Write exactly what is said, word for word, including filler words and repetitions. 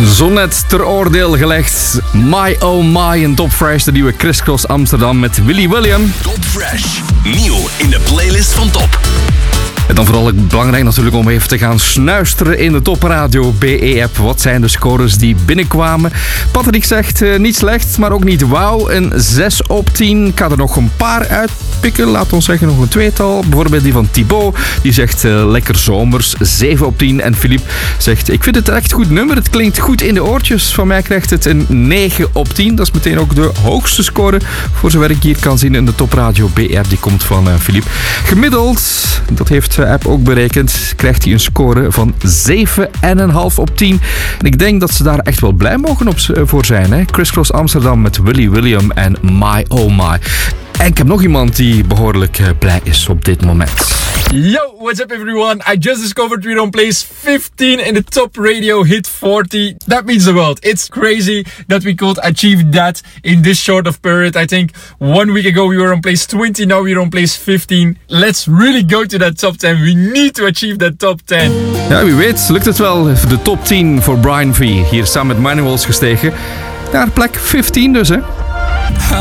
Zo net ter oordeel gelegd. My Oh My in Top Fresh, de nieuwe Criss Cross Amsterdam met Willy William. Top Fresh, nieuw in de playlist van Top. En dan vooral belangrijk natuurlijk om even te gaan snuisteren in de Top Radio B E-app. Wat zijn de scores die binnenkwamen? Patrick zegt uh, niet slecht, maar ook niet wauw. Een zes op tien. Ik ga er nog een paar uitpikken. Laat ons zeggen nog een tweetal. Bijvoorbeeld die van Thibaut. Die zegt uh, lekker zomers. zeven op tien. En Philippe zegt, ik vind het een echt goed nummer. Het klinkt goed in de oortjes. Van mij krijgt het een negen op tien. Dat is meteen ook de hoogste score. Voor zover ik hier kan zien in de Top Radio B E-app. Die komt van uh, Philippe. Gemiddeld, dat heeft de app ook berekend, krijgt hij een score van zeven komma vijf op tien. En ik denk dat ze daar echt wel blij mogen op, voor zijn. Hè? Criss Cross Amsterdam met Willy William en My Oh My. En ik heb nog iemand die behoorlijk uh, blij is op dit moment. Yo, what's up everyone? I just discovered we're on place fifteen in the Top Radio Hit forty. That means the world. It's crazy that we could achieve that in this short of period. I think one week ago we were on place twenty, now we're on place fifteen. Let's really go to that top ten. We need to achieve that top ten. Ja, wie weet lukt het wel. De top tien voor Brian V. Hier samen met Manuals gestegen naar plek vijftien dus, hè.